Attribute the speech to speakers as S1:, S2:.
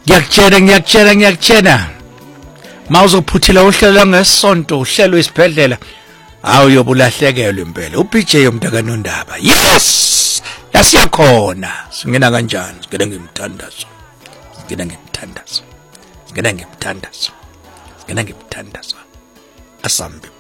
S1: ngiyakutshela mawuzophuthela uhlelo ngesonto uhlelo isibhedlela awuyobulahlekelwe impela uBJ umntakanondaba yes yasiyakhona singena kanjani singena ngemthandazo asambe